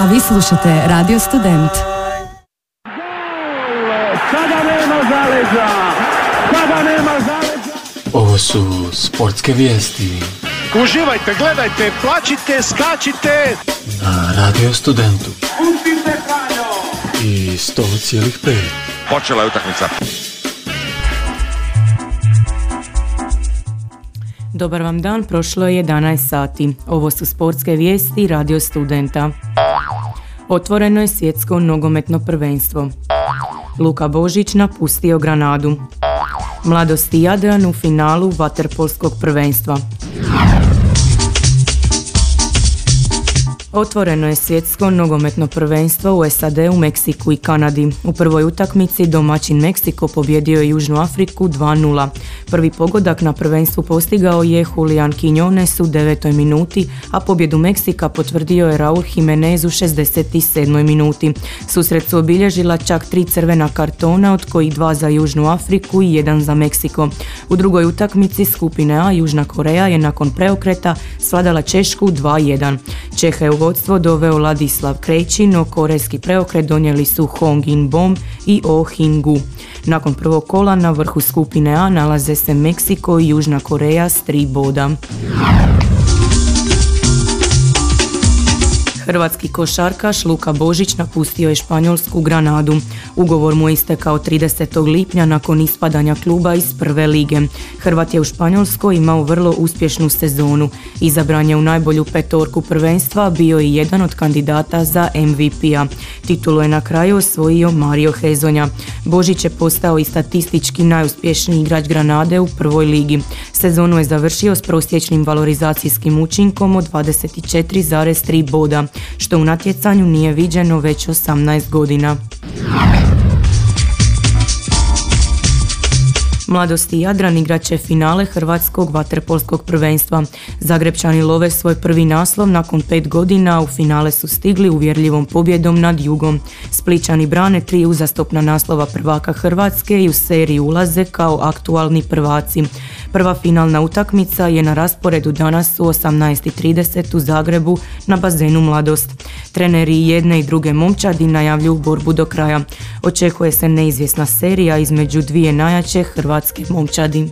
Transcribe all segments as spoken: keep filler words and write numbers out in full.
A vi slušate Radio Student. Sada nema zaleđa! Sada nema zaleđa! Ovo su sportske vijesti. Uživajte, gledajte, plačite, skačite! Na Radio Studentu. Pustite Franjo! I sto cijelih pet. Počela je utakmica. Dobar vam dan, prošlo je jedanaest sati. Ovo su sportske vijesti Radio Studenta. Otvoreno je svjetsko nogometno prvenstvo. Luka Božić napustio Granadu. Mladosti Jadran u finalu vaterpolskog prvenstva. Otvoreno je svjetsko nogometno prvenstvo u S A D-u, Meksiku i Kanadi. U prvoj utakmici domaćin Meksiko pobjedio je Južnu Afriku dva nula. Prvi pogodak na prvenstvu postigao je Julian Quiñones u devetoj minuti, a pobjedu Meksika potvrdio je Raul Jimenez u šezdeset sedmoj minuti. Susret su obilježila čak tri crvena kartona, od kojih dva za Južnu Afriku i jedan za Meksiko. U drugoj utakmici skupine A Južna Koreja je nakon preokreta svladala Češku dva jedan. Čeha je u vodstvo doveo Ladislav Krejčin, no korejski preokret donijeli su Hong In-bom i Oh In-gu. Nakon prvog kola na vrhu skupine A nalaze se Meksiko i Južna Koreja s tri boda. Hrvatski košarkaš Luka Božić napustio je španjolsku Granadu. Ugovor mu je istekao tridesetog lipnja nakon ispadanja kluba iz prve lige. Hrvat je u Španjolskoj imao vrlo uspješnu sezonu. Izabran je u najbolju petorku prvenstva, bio je jedan od kandidata za M V P-a. Titulu je na kraju osvojio Mario Hezonja. Božić je postao i statistički najuspješniji igrač Granade u prvoj ligi. Sezonu je završio s prosječnim valorizacijskim učinkom od dvadeset četiri zarez tri boda, što u natjecanju nije viđeno već osamnaest godina. Mladosti Jadran igrat će finale hrvatskog vaterpolskog prvenstva. Zagrebčani love svoj prvi naslov nakon pet godina, u finale su stigli uvjerljivom pobjedom nad Jugom. Splićani brane tri uzastopna naslova prvaka Hrvatske i u seriju ulaze kao aktualni prvaci. Prva finalna utakmica je na rasporedu danas u osamnaest i trideset u Zagrebu na bazenu Mladost. Treneri jedne i druge momčadi najavljuju borbu do kraja. Očekuje se neizvjesna serija između dvije najjače hrvatske momčadi.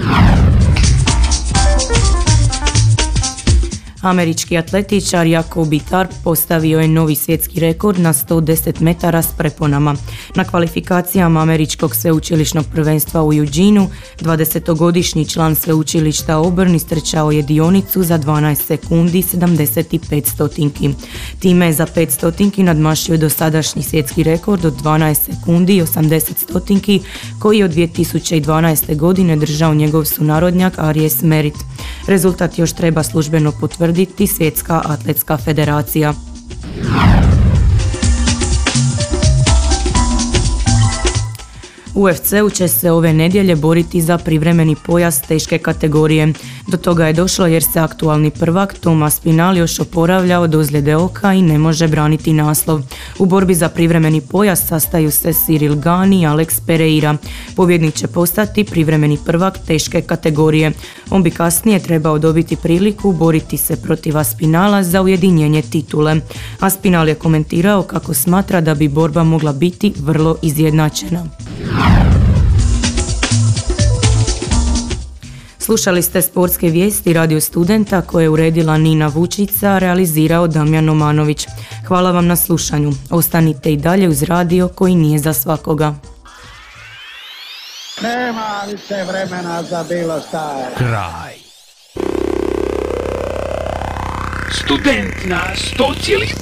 Američki atletičar Jacobi Tarp postavio je novi svjetski rekord na sto deset metara s preponama. Na kvalifikacijama američkog sveučilišnog prvenstva u Eugenu, dvadesetogodišnji član sveučilišta Auburn istrčao je dionicu za dvanaest sekundi sedamdeset pet stotinki. Time je za pet stotinki nadmašio dosadašnji svjetski rekord od dvanaest sekundi i osamdeset stotinki koji je od dvije tisuće dvanaeste. godine držao njegov sunarodnjak Aries Merritt. Rezultat još treba službeno potvrditi Svjetska atletska federacija. U U F C-u će se ove nedjelje boriti za privremeni pojas teške kategorije. Do toga je došlo jer se aktualni prvak Tomas Spinal još oporavlja od ozljede oka i ne može braniti naslov. U borbi za privremeni pojas sastaju se Cyril Gane i Alex Pereira. Pobjednik će postati privremeni prvak teške kategorije. On bi kasnije trebao dobiti priliku boriti se protiv Aspinala za ujedinjenje titule. Aspinal je komentirao kako smatra da bi borba mogla biti vrlo izjednačena. Slušali ste sportske vijesti Radio Studenta koje je uredila Nina Vučica, realizirao Damjan Omanović. Hvala vam na slušanju. Ostanite i dalje uz radio koji nije za svakoga. Nema više vremena za bilo šta. Kraj. Student na sto